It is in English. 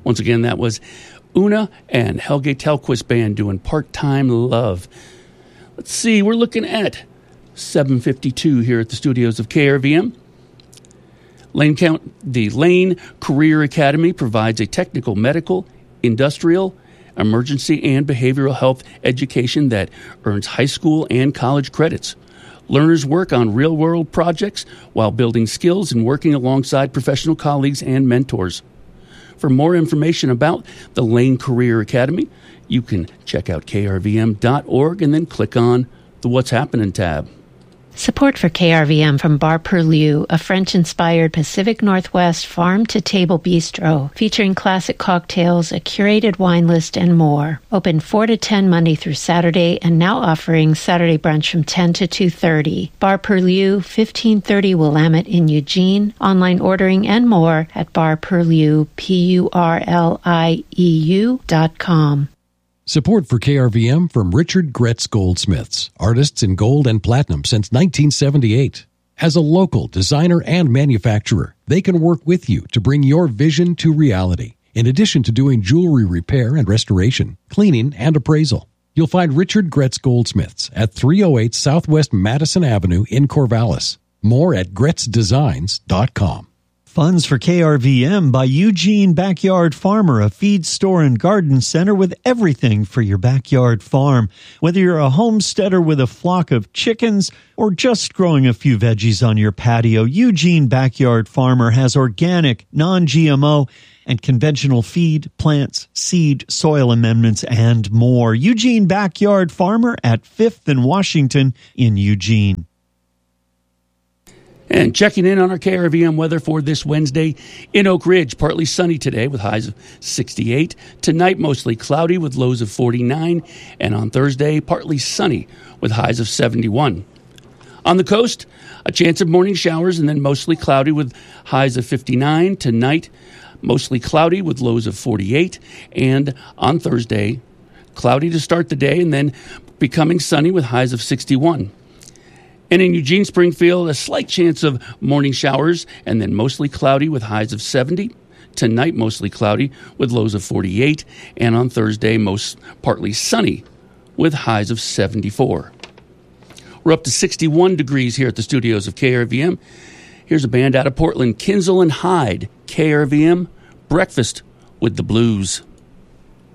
Once again, that was Una and Helge Telquist Band doing Part-Time Love. Let's see, we're looking at 7:52 here at the studios of KRVM. The Lane Career Academy provides a technical, medical, industrial, emergency, and behavioral health education that earns high school and college credits. Learners work on real-world projects while building skills and working alongside professional colleagues and mentors. For more information about the Lane Career Academy, you can check out krvm.org and then click on the What's Happening tab. Support for KRVM from Bar Purlieu, a French-inspired Pacific Northwest farm-to-table bistro featuring classic cocktails, a curated wine list, and more. Open 4 to 10 Monday through Saturday, and now offering Saturday brunch from 10 to 2:30. Bar Purlieu, 1530 Willamette in Eugene. Online ordering and more at barpurlieu.com. Support for KRVM from Richard Gretz Goldsmiths, artists in gold and platinum since 1978. As a local designer and manufacturer, they can work with you to bring your vision to reality, in addition to doing jewelry repair and restoration, cleaning, and appraisal. You'll find Richard Gretz Goldsmiths at 308 Southwest Madison Avenue in Corvallis. More at gretzdesigns.com. Funds for KRVM by Eugene Backyard Farmer, a feed store and garden center with everything for your backyard farm. Whether you're a homesteader with a flock of chickens or just growing a few veggies on your patio, Eugene Backyard Farmer has organic, non-GMO, and conventional feed, plants, seed, soil amendments, and more. Eugene Backyard Farmer at 5th and Washington in Eugene. And checking in on our KRVM weather for this Wednesday. In Oak Ridge, partly sunny today with highs of 68. Tonight, mostly cloudy with lows of 49. And on Thursday, partly sunny with highs of 71. On the coast, a chance of morning showers and then mostly cloudy with highs of 59. Tonight, mostly cloudy with lows of 48. And on Thursday, cloudy to start the day and then becoming sunny with highs of 61. And in Eugene, Springfield, a slight chance of morning showers and then mostly cloudy with highs of 70. Tonight, mostly cloudy with lows of 48. And on Thursday, partly sunny with highs of 74. We're up to 61 degrees here at the studios of KRVM. Here's a band out of Portland, Kinsel and Hyde, KRVM, Breakfast with the Blues.